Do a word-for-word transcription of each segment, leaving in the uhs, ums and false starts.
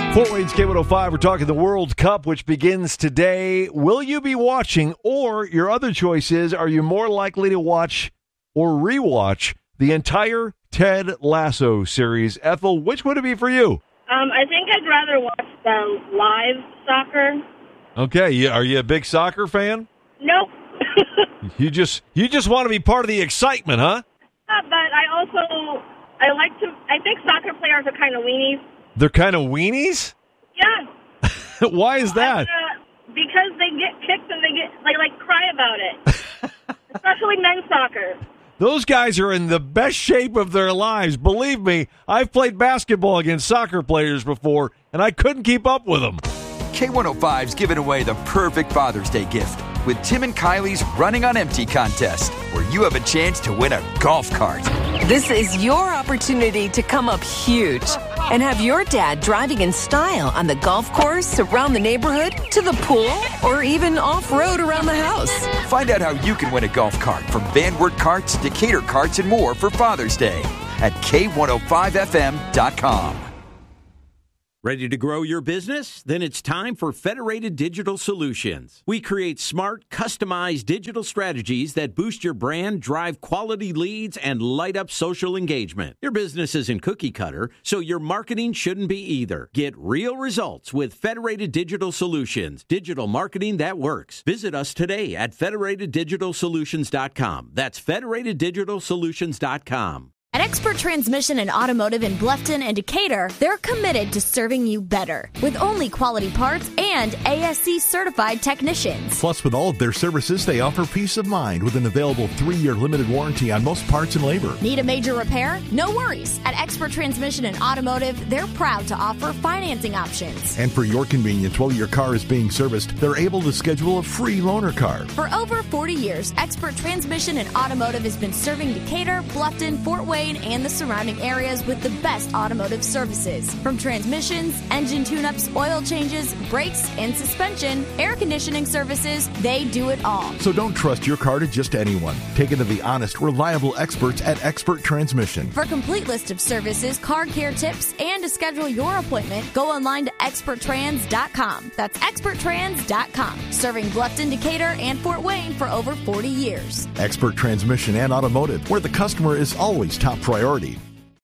Fort Wayne's K one oh five, we're talking the World Cup, which begins today. Will you be watching, or your other choice is, are you more likely to watch or rewatch the entire Ted Lasso series? Ethel, which would it be for you? Um, I think I'd rather watch the live soccer. Okay, yeah, are you a big soccer fan? Nope. you just you just want to be part of the excitement, huh? Uh, but I also, I like to, I think soccer players are kind of weenies. They're kind of weenies? Yeah. Why is that? Uh, because they get kicked and they get, like, like cry about it. Especially men's soccer. Those guys are in the best shape of their lives. Believe me, I've played basketball against soccer players before, and I couldn't keep up with them. K one oh five's giving away the perfect Father's Day gift with Tim and Kylie's Running on Empty contest, where you have a chance to win a golf cart. This is your opportunity to come up huge and have your dad driving in style on the golf course, around the neighborhood, to the pool, or even off-road around the house. Find out how you can win a golf cart from Van Wert Carts, Decatur Carts, and more for Father's Day at K one oh five F M dot com. Ready to grow your business? Then it's time for Federated Digital Solutions. We create smart, customized digital strategies that boost your brand, drive quality leads, and light up social engagement. Your business isn't cookie cutter, so your marketing shouldn't be either. Get real results with Federated Digital Solutions, digital marketing that works. Visit us today at Federated Digital Solutions dot com. That's Federated Digital Solutions dot com. At Expert Transmission and Automotive in Bluffton and Decatur, they're committed to serving you better with only quality parts and A S C certified technicians. Plus, with all of their services, they offer peace of mind with an available three-year limited warranty on most parts and labor. Need a major repair? No worries. At Expert Transmission and Automotive, they're proud to offer financing options. And for your convenience, while your car is being serviced, they're able to schedule a free loaner car. For over forty years, Expert Transmission and Automotive has been serving Decatur, Bluffton, Fort Wayne, and the surrounding areas with the best automotive services. From transmissions, engine tune-ups, oil changes, brakes, and suspension, air conditioning services, they do it all. So don't trust your car to just anyone. Take it to the honest, reliable experts at Expert Transmission. For a complete list of services, car care tips, and to schedule your appointment, go online to expert trans dot com. That's expert trans dot com. Serving Bluffton, Decatur, and Fort Wayne for over forty years. Expert Transmission and Automotive, where the customer is always top priority.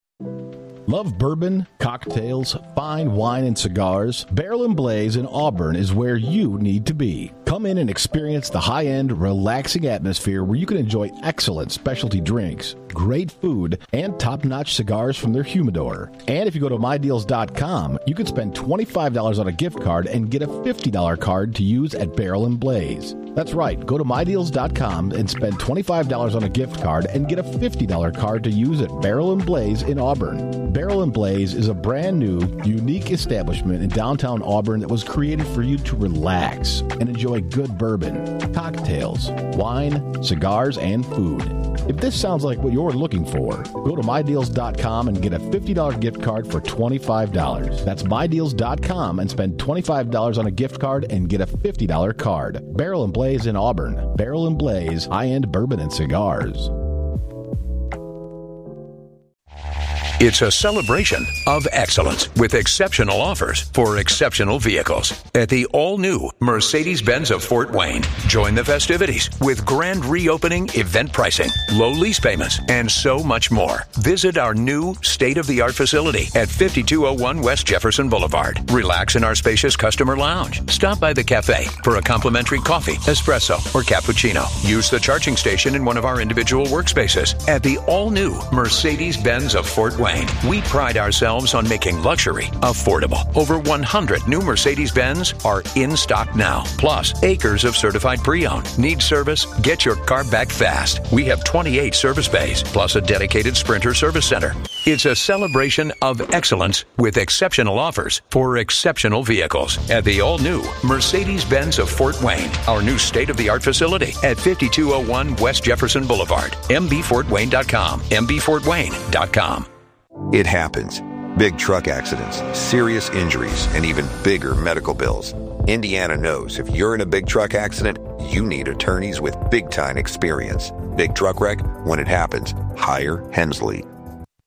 Love bourbon, cocktails, fine wine, and cigars? Barrel and Blaze in Auburn is where you need to be. Come in and experience the high-end, relaxing atmosphere where you can enjoy excellent specialty drinks, great food, and top-notch cigars from their humidor. And if you go to my deals dot com, you can spend twenty-five dollars on a gift card and get a fifty dollars card to use at Barrel and Blaze. That's right. Go to my deals dot com and spend twenty-five dollars on a gift card and get a fifty dollars card to use at Barrel and Blaze in Auburn. Barrel and Blaze is a brand new, unique establishment in downtown Auburn that was created for you to relax and enjoy good bourbon, cocktails, wine, cigars, and food. If this sounds like what you're looking for, go to my deals dot com and get a fifty dollars gift card for twenty-five dollars. That's my deals dot com and spend twenty-five dollars on a gift card and get a fifty dollars card. Barrel and Blaze in Auburn. Barrel and Blaze, high-end bourbon and cigars. It's a celebration of excellence with exceptional offers for exceptional vehicles at the all-new Mercedes-Benz of Fort Wayne. Join the festivities with grand reopening event pricing, low lease payments, and so much more. Visit our new state-of-the-art facility at fifty-two oh one West Jefferson Boulevard. Relax in our spacious customer lounge. Stop by the cafe for a complimentary coffee, espresso, or cappuccino. Use the charging station in one of our individual workspaces at the all-new Mercedes-Benz of Fort Wayne. We pride ourselves on making luxury affordable. Over one hundred new Mercedes-Benz are in stock now. Plus, acres of certified pre-owned. Need service? Get your car back fast. We have twenty-eight service bays, plus a dedicated Sprinter service center. It's a celebration of excellence with exceptional offers for exceptional vehicles at the all-new Mercedes-Benz of Fort Wayne. Our new state-of-the-art facility at fifty-two oh one West Jefferson Boulevard. M B Fort Wayne dot com. M B Fort Wayne dot com. It happens. Big truck accidents, serious injuries, and even bigger medical bills. Indiana knows if you're in a big truck accident, you need attorneys with big-time experience. Big truck wreck? When it happens, hire Hensley.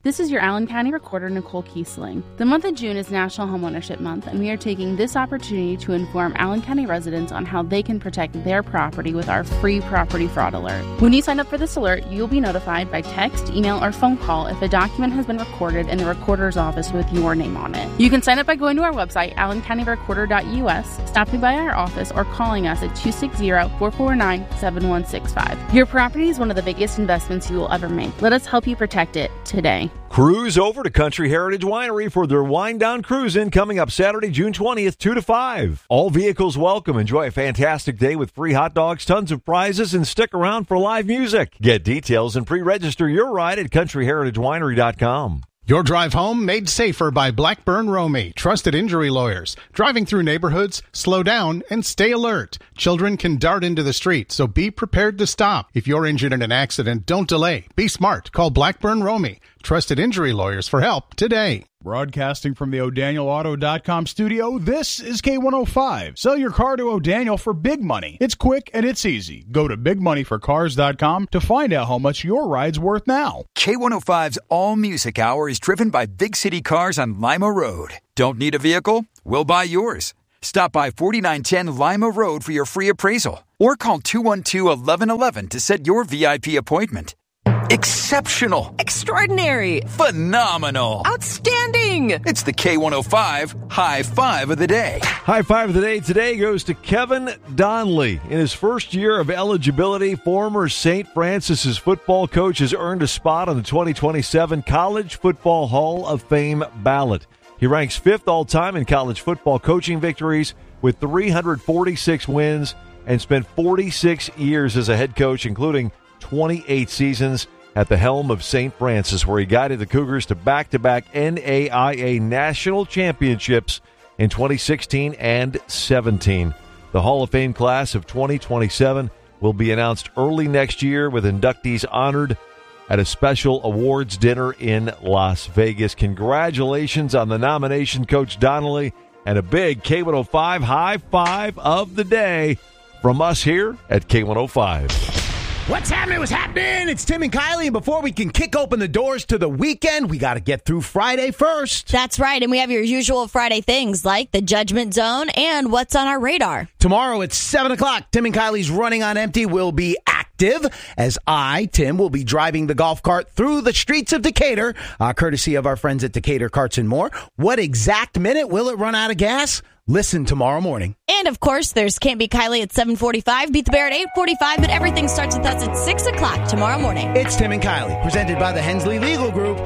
This is your Allen County Recorder, Nicole Kiesling. The month of June is National Homeownership Month, and we are taking this opportunity to inform Allen County residents on how they can protect their property with our free property fraud alert. When you sign up for this alert, you will be notified by text, email, or phone call if a document has been recorded in the recorder's office with your name on it. You can sign up by going to our website, allen county recorder dot u s, stopping by our office, or calling us at two six zero, four four nine, seven one six five. Your property is one of the biggest investments you will ever make. Let us help you protect it today. Cruise over to Country Heritage Winery for their Wine Down Cruise-In coming up Saturday, June twentieth, two to five. All vehicles welcome. Enjoy a fantastic day with free hot dogs, tons of prizes, and stick around for live music. Get details and pre-register your ride at country heritage winery dot com. Your drive home made safer by Blackburn Romey, trusted injury lawyers. Driving through neighborhoods, slow down and stay alert. Children can dart into the street, so be prepared to stop. If you're injured in an accident, don't delay. Be smart. Call Blackburn Romey, trusted injury lawyers, for help today. Broadcasting from the O'Daniel Auto dot com studio, this is K one oh five. Sell your car to O'Daniel for big money. It's quick and it's easy. Go to big money for cars dot com to find out how much your ride's worth now. K one oh five's All Music Hour is driven by Big City Cars on Lima Road. Don't need a vehicle? We'll buy yours. Stop by forty-nine ten Lima Road for your free appraisal. Or call two one two, eleven eleven to set your V I P appointment. Exceptional. Extraordinary. Phenomenal. Outstanding. It's the K one oh five High Five of the Day. High Five of the Day today goes to Kevin Donnelly. In his first year of eligibility, former Saint Francis's football coach has earned a spot on the twenty twenty-seven College Football Hall of Fame ballot. He ranks fifth all-time in college football coaching victories with three hundred forty-six wins and spent forty-six years as a head coach, including twenty-eight seasons at the helm of Saint Francis, where he guided the Cougars to back-to-back N A I A national championships in twenty sixteen and seventeen. The Hall of Fame class of twenty twenty-seven will be announced early next year, with inductees honored at a special awards dinner in Las Vegas. Congratulations on the nomination, Coach Donnelly, and a big K one oh five High Five of the Day from us here at K one oh five. What's happening? What's happening? It's Tim and Kylie, and before we can kick open the doors to the weekend, we got to get through Friday first. That's right, and we have your usual Friday things like the Judgment Zone and what's on our radar. Tomorrow at seven o'clock, Tim and Kylie's Running on Empty will be active, as I, Tim, will be driving the golf cart through the streets of Decatur, uh, courtesy of our friends at Decatur Carts and More. What exact minute will it run out of gas? Listen tomorrow morning. And, of course, there's Can't Beat Kylie at seven forty-five, Beat the Bear at eight forty-five, but everything starts with us at six o'clock tomorrow morning. It's Tim and Kylie, presented by the Hensley Legal Group,